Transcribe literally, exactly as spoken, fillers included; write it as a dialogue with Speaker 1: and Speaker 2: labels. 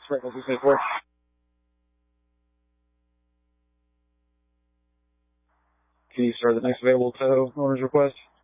Speaker 1: Freckles is made for. Can you start the next available tow owner's request?